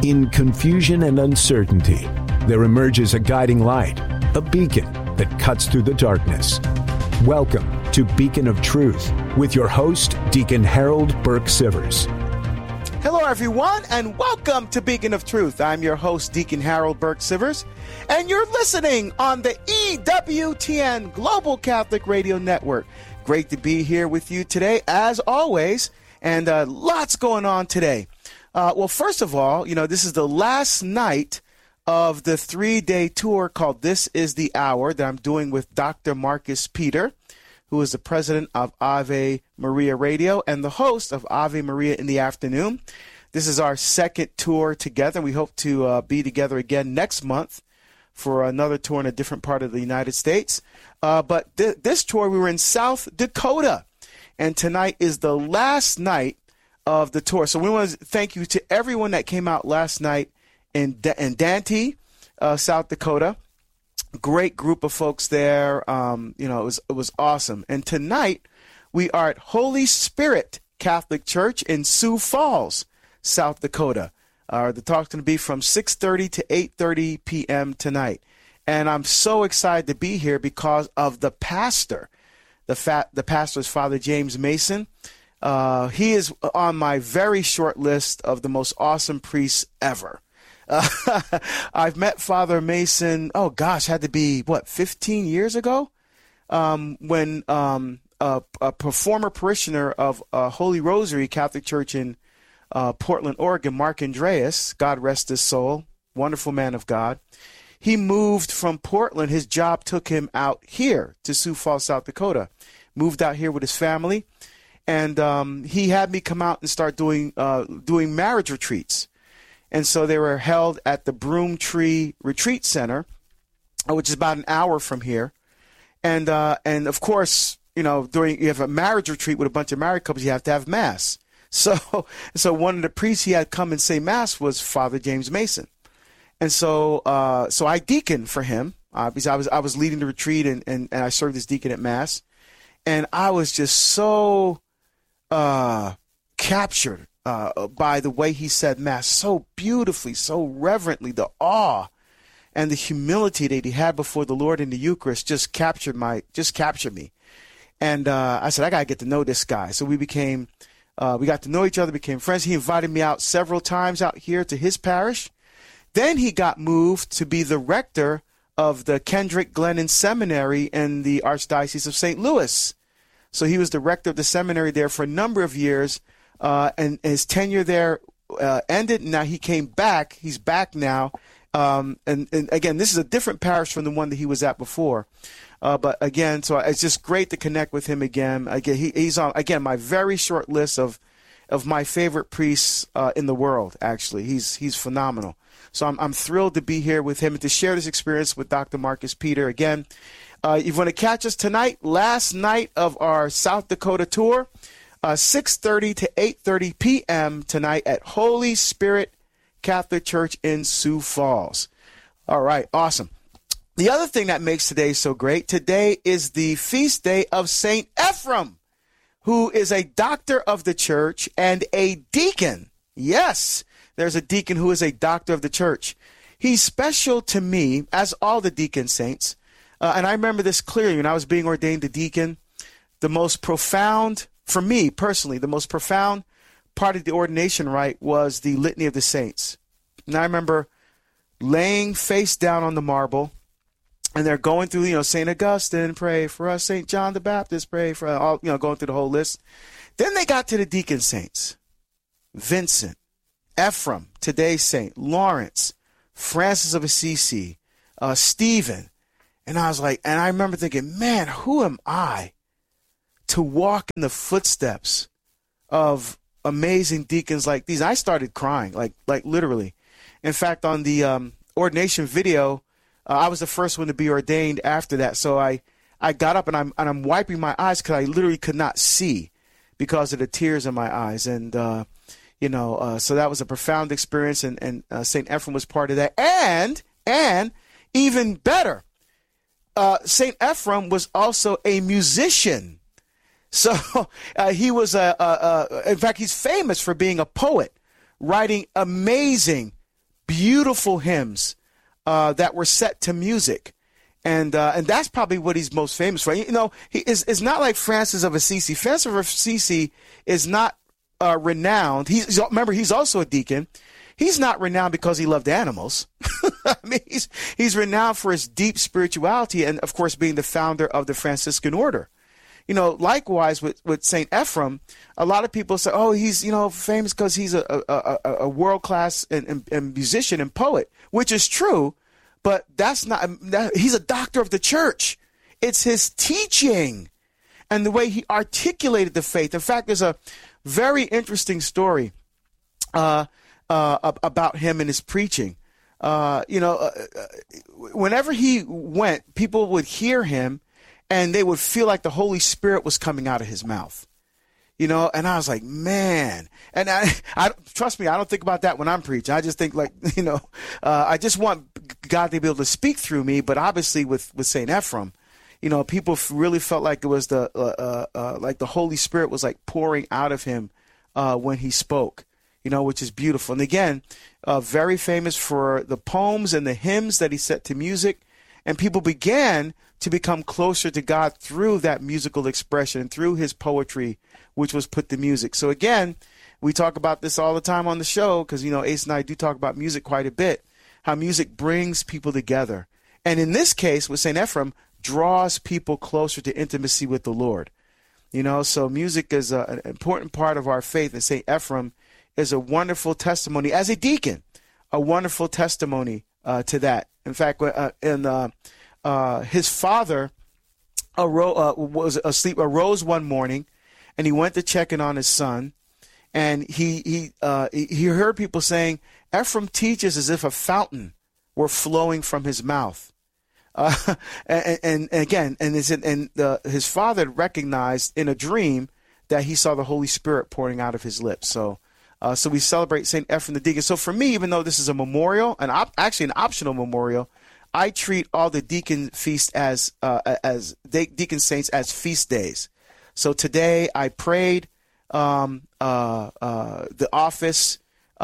In confusion and uncertainty, there emerges a guiding light, a beacon that cuts through the darkness. Welcome to Beacon of Truth with your host, Deacon Harold Burke-Sivers. Hello, everyone, and welcome to Beacon of Truth. I'm your host, Deacon Harold Burke-Sivers, and you're listening on the EWTN Global Catholic Radio Network. Great to be here with you today, as always, and lots going on today. Well, first of all, this is the last night of the 3-day tour called This is the Hour that I'm doing with Dr. Marcus Peter, who is the president of Ave Maria Radio and the host of Ave Maria in the Afternoon. This is our second tour together. We hope to be together again next month for another tour in a different part of the United States. But this tour, we were in South Dakota, and tonight is the last night of the tour. So we want to thank you to everyone that came out last night in Dante, South Dakota. Great group of folks there. It was awesome. And tonight we are at Holy Spirit Catholic Church in Sioux Falls, South Dakota. The talk's going to be from 6:30 to 8:30 p.m. tonight. And I'm so excited to be here because of the pastor. The pastor is Father James Mason. He is on my very short list of the most awesome priests ever. I've met Father Mason, had to be, 15 years ago? When a former parishioner of Holy Rosary Catholic Church in Portland, Oregon, Mark Andreas, God rest his soul, wonderful man of God. He moved from Portland. His job took him out here to Sioux Falls, South Dakota. Moved out here with his family. And he had me come out and start doing marriage retreats. And so they were held at the Broomtree Retreat Center, which is about an hour from here. And of course, you have a marriage retreat with a bunch of married couples, you have to have Mass. So one of the priests he had come and say Mass was Father James Mason. And so I deaconed for him because I was leading the retreat and I served as deacon at Mass. And I was just so captured by the way he said Mass, so beautifully, so reverently. The awe and the humility that he had before the Lord in the Eucharist just captured me. And I said, I got to get to know this guy. So we got to know each other, became friends. He invited me out several times out here to his parish. Then he got moved to be the rector of the Kendrick Glennon Seminary in the Archdiocese of St. Louis. So he was the rector of the seminary there for a number of years, and his tenure there ended. And now he came back. He's back now. And again, this is a different parish from the one that he was at before. But again, so it's just great to connect with him again. Again, he's on, again, my very short list of my favorite priests in the world, actually. He's phenomenal. So I'm thrilled to be here with him and to share this experience with Dr. Marcus Peter. Again, you want to catch us tonight, last night of our South Dakota tour, 6:30 to 8:30 p.m. tonight at Holy Spirit Catholic Church in Sioux Falls. All right, awesome. The other thing that makes today so great, today is the feast day of St. Ephrem, who is a doctor of the church and a deacon. Yes, there's a deacon who is a doctor of the church. He's special to me, as all the deacon saints. And I remember this clearly when I was being ordained a deacon. The most profound, for me personally, the most profound part of the ordination rite was the Litany of the Saints. And I remember laying face down on the marble, and they're going through, St. Augustine, pray for us. St. John the Baptist, pray for all, going through the whole list. Then they got to the deacon saints. Vincent, Ephrem, today's saint, Lawrence, Francis of Assisi, Stephen. And I was like, and I remember thinking, man, who am I to walk in the footsteps of amazing deacons like these? I started crying, like literally. In fact, on the ordination video, I was the first one to be ordained after that. So I got up and I'm wiping my eyes because I literally could not see because of the tears in my eyes. And, so that was a profound experience. And St. Ephrem was part of that. And even better, St. Ephrem was also a musician. So he was, in fact, he's famous for being a poet, writing amazing beautiful hymns that were set to music. And that's probably what he's most famous for. You know, it's not like Francis of Assisi. Francis of Assisi is not renowned. Remember, he's also a deacon. He's not renowned because he loved animals. I mean, he's renowned for his deep spirituality and, of course, being the founder of the Franciscan order. You know, likewise with St. Ephrem, a lot of people say, oh, he's, you know, famous because he's a world-class and musician and poet, which is true, but that's not, he's a doctor of the church. It's his teaching and the way he articulated the faith. In fact, there's a very interesting story about him and his preaching. Whenever he went, people would hear him and they would feel like the Holy Spirit was coming out of his mouth, you know? And I was like, man, and I trust me, I don't think about that when I'm preaching. I just think like, you know, I just want God to be able to speak through me. But obviously with St. Ephrem, you know, people really felt like it was like the Holy Spirit was like pouring out of him when he spoke, you know, which is beautiful. And again, very famous for the poems and the hymns that he set to music. And people began to become closer to God through that musical expression, through his poetry, which was put to music. So again, we talk about this all the time on the show because, you know, Ace and I do talk about music quite a bit, how music brings people together. And in this case, with St. Ephrem, draws people closer to intimacy with the Lord. You know, so music is an important part of our faith. And St. Ephrem is a wonderful testimony as a deacon, a wonderful testimony to that. In fact, his father was asleep, arose one morning, and he went to check in on his son, and he heard people saying, Ephrem teaches as if a fountain were flowing from his mouth. His father recognized in a dream that he saw the Holy Spirit pouring out of his lips. So we celebrate St. Ephrem the deacon. So for me, even though this is a memorial, actually an optional memorial, I treat all the deacon feasts as deacon saints as feast days. So today I prayed the office,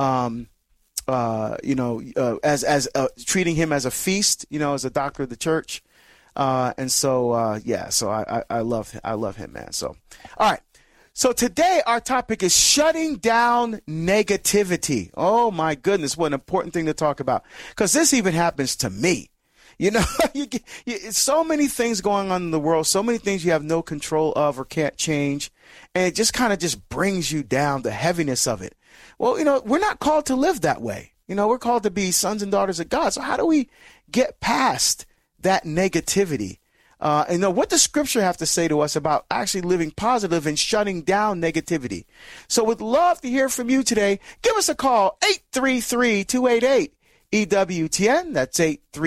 as treating him as a feast, you know, as a doctor of the church, So I love him, man. So all right. So today our topic is shutting down negativity. Oh my goodness, what an important thing to talk about, because this even happens to me. You know, so many things going on in the world, so many things you have no control of or can't change, and it just kind of just brings you down, the heaviness of it. Well, you know, we're not called to live that way. You know, we're called to be sons and daughters of God. So how do we get past that negativity? And know what does Scripture have to say to us about actually living positive and shutting down negativity? So would love to hear from you today. Give us a call, 833-288-EWTN. That's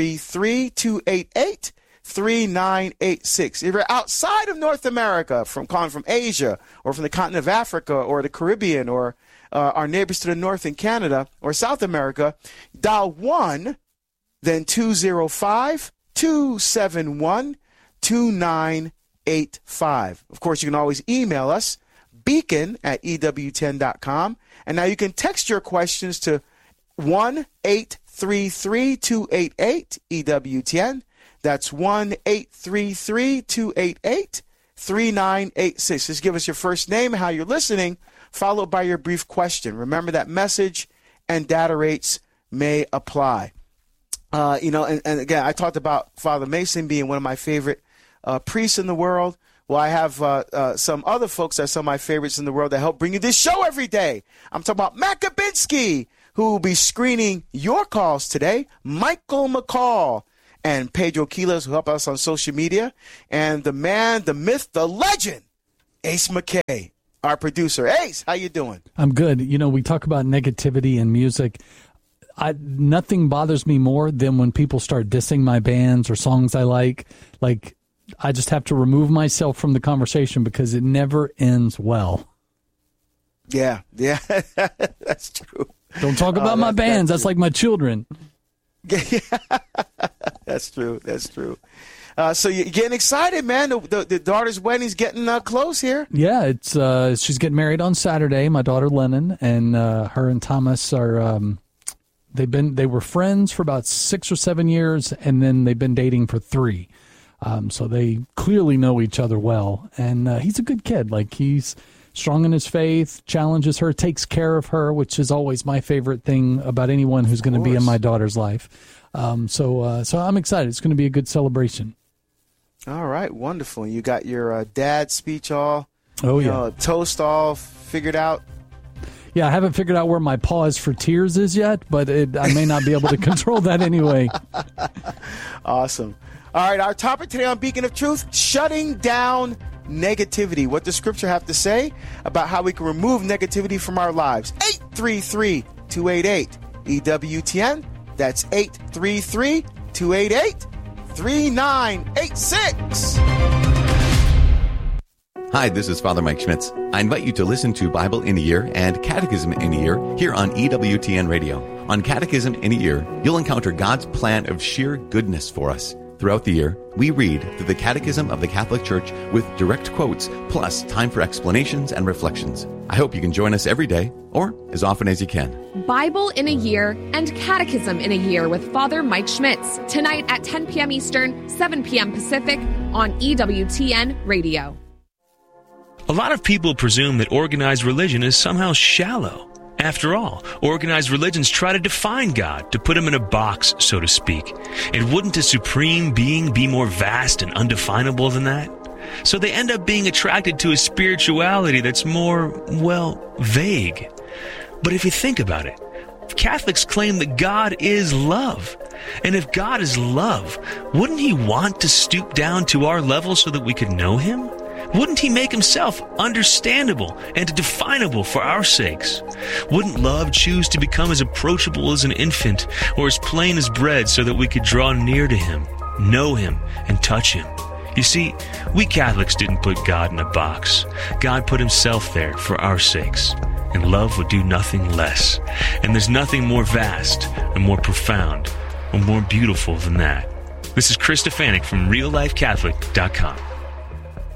833-288-3986. If you're outside of North America, from Asia or from the continent of Africa or the Caribbean or our neighbors to the north in Canada or South America, dial 1, then 205-271-2985. Of course, you can always email us, beacon@ewtn.com. And now you can text your questions to 1-833-288-EWTN. That's 1-833-288-3986. Just give us your first name, how you're listening, followed by your brief question. Remember that message and data rates may apply. And again, I talked about Father Mason being one of my favorite priests in the world. Well, I have some other folks that are some of my favorites in the world that help bring you this show every day. I'm talking about Matt Kabinski, who will be screening your calls today, Michael McCall, and Pedro Quiles, who help us on social media, and the man, the myth, the legend, Ace McKay, our producer. Ace, how you doing? I'm good. You know, we talk about negativity in music. Nothing bothers me more than when people start dissing my bands or songs I like. Like, I just have to remove myself from the conversation because it never ends well. Yeah, that's true. Don't talk about my bands. That's like my children. That's true. So you're getting excited, man. The daughter's wedding's getting close here. Yeah, it's she's getting married on Saturday, my daughter Lennon, and her and Thomas are They were friends for about 6 or 7 years, and then they've been dating for 3. So they clearly know each other well. And he's a good kid. Like, he's strong in his faith, challenges her, takes care of her, which is always my favorite thing about anyone who's going to be in my daughter's life. So I'm excited. It's going to be a good celebration. All right, wonderful. You got your dad speech all, toast all figured out. Yeah, I haven't figured out where my pause for tears is yet, but I may not be able to control that anyway. Awesome. All right, our topic today on Beacon of Truth, shutting down negativity. What does Scripture have to say about how we can remove negativity from our lives? 833-288-EWTN. That's 833-288-3986. Hi, this is Father Mike Schmitz. I invite you to listen to Bible in a Year and Catechism in a Year here on EWTN Radio. On Catechism in a Year, you'll encounter God's plan of sheer goodness for us. Throughout the year, we read through the Catechism of the Catholic Church with direct quotes, plus time for explanations and reflections. I hope you can join us every day, or as often as you can. Bible in a Year and Catechism in a Year with Father Mike Schmitz, tonight at 10 p.m. Eastern, 7 p.m. Pacific, on EWTN Radio. A lot of people presume that organized religion is somehow shallow. After all, organized religions try to define God, to put him in a box, so to speak. And wouldn't a supreme being be more vast and undefinable than that? So they end up being attracted to a spirituality that's more, vague. But if you think about it, Catholics claim that God is love. And if God is love, wouldn't he want to stoop down to our level so that we could know him? Wouldn't he make himself understandable and definable for our sakes? Wouldn't love choose to become as approachable as an infant or as plain as bread so that we could draw near to him, know him, and touch him? You see, we Catholics didn't put God in a box. God put himself there for our sakes. And love would do nothing less. And there's nothing more vast and more profound or more beautiful than that. This is Chris Stefanik from RealLifeCatholic.com.